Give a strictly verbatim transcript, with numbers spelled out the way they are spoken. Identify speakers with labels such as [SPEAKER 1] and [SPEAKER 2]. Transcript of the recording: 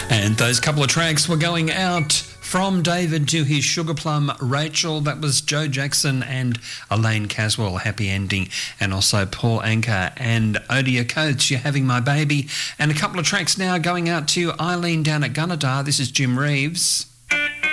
[SPEAKER 1] And those couple of tracks were going out from David to his Sugar Plum Rachel. That was Joe Jackson and Elaine Caswell, Happy Ending, and also Paul Anka and Odia Coates, You're Having My Baby. And a couple of tracks now going out to Eileen down at Gunnedah. This is Jim Reeves.